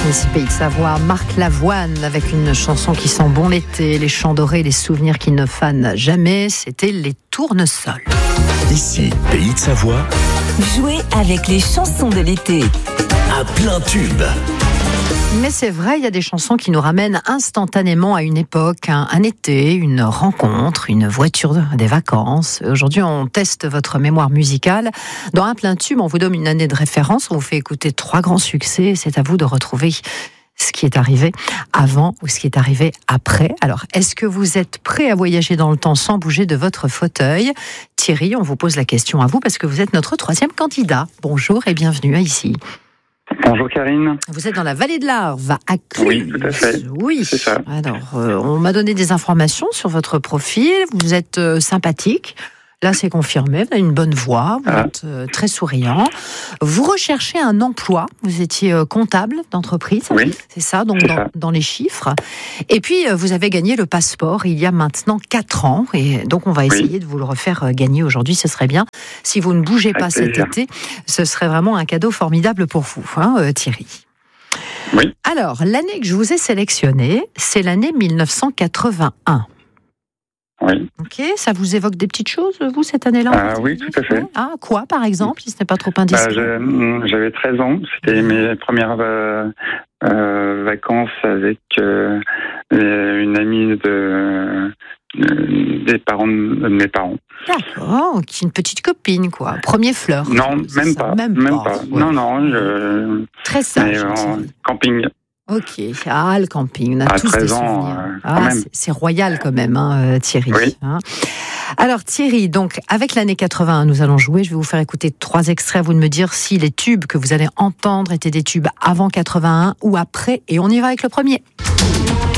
Ici Pays de Savoie, Marc Lavoine avec une chanson qui sent bon l'été, les chants dorés, les souvenirs qui ne fanent jamais, c'était les tournesols. Ici Pays de Savoie, jouez avec les chansons de l'été. à plein tube. Mais c'est vrai, il y a des chansons qui nous ramènent instantanément à une époque, un été, une rencontre, une voiture, des vacances. Aujourd'hui, on teste votre mémoire musicale. Dans Un plein tube, on vous donne une année de référence, on vous fait écouter 3 grands succès. C'est à vous de retrouver ce qui est arrivé avant ou ce qui est arrivé après. Alors, est-ce que vous êtes prêt à voyager dans le temps sans bouger de votre fauteuil ? Thierry, on vous pose la question à vous parce que vous êtes notre 3e candidat. Bonjour et bienvenue à Ici. Bonjour Karine. Vous êtes dans la vallée de l'Arve, à Cluse. Oui, tout à fait. Oui. C'est ça. Alors, on m'a donné des informations sur votre profil. Vous êtes sympathique. Là, c'est confirmé. Vous avez une bonne voix. Vous êtes très souriant. Vous recherchez un emploi. Vous étiez comptable d'entreprise. Oui. C'est ça, donc C'est ça. dans les chiffres. Et puis, vous avez gagné le passeport il y a maintenant 4 ans. Et donc, on va essayer de vous le refaire gagner aujourd'hui. Ce serait bien. Si vous ne bougez pas cet été, ce serait vraiment un cadeau formidable pour vous, Thierry. Oui. Alors, l'année que je vous ai sélectionnée, c'est l'année 1981. Oui. Ok, ça vous évoque des petites choses, vous, cette année-là ? Oui, tout à fait. Ah, quoi, par exemple, si ce n'est pas trop indiscret ? J'avais 13 ans. C'était mes premières vacances avec une amie des parents de mes parents. D'accord, une petite copine, quoi. Premier fleur. Non, même ça, pas. même pas. Ouais. Non. Très sage. En camping. Ok, le camping, on a À tous 13 des ans, souvenirs. quand même. C'est royal quand même, Thierry. Oui. Alors Thierry, donc avec l'année 81, nous allons jouer. Je vais vous faire écouter 3 extraits. À vous de me dire si les tubes que vous allez entendre étaient des tubes avant 81 ou après. Et on y va avec le premier.